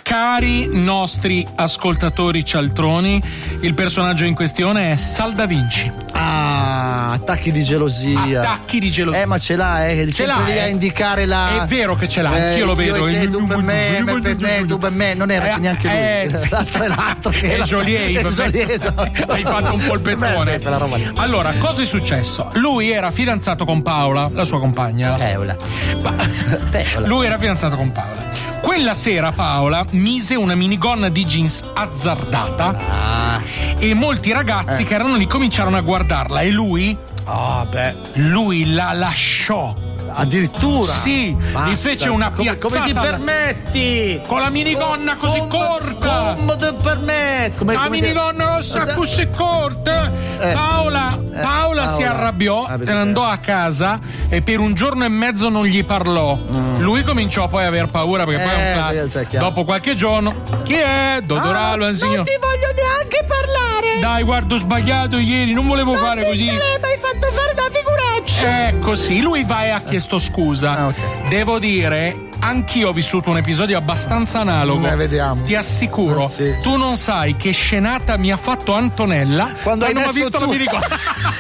Cari nostri ascoltatori cialtroni, il personaggio in questione è Sal Da Vinci. Attacchi di gelosia. Attacchi di gelosia. Ma ce l'ha, ce sempre l'ha, lì a indicare la. È vero che ce l'ha, anch'io lo vedo. Tu per me, non era neanche lui. Sì. L'altro che è Joliet. Esatto. Hai fatto un polpettone. Allora, cosa è successo? Lui era fidanzato con Paola, la sua compagna. Lui era fidanzato con Paola. Quella sera Paola mise una minigonna di jeans azzardata e molti ragazzi che erano lì cominciarono a guardarla e lui la lasciò. Addirittura? Sì, gli fece una piazzata. Come ti permetti? Con la minigonna così corta. Come ti permetti? La minigonna così corta. Paola si arrabbiò, se ne andò a casa e per un giorno e mezzo non gli parlò. Lui cominciò poi a aver paura perché poi dopo qualche giorno, chi è? Dottoralo, non ti voglio neanche parlare. Dai, guarda, ho sbagliato ieri, non volevo fare così. Non mi hai fatto fare una figuraccia. Ecco, sì, lui va e ha chiesto scusa. Devo dire, anch'io ho vissuto un episodio abbastanza analogo. Vediamo. Ti assicuro, tu non sai che scenata mi ha fatto Antonella quando ha visto la minigonna.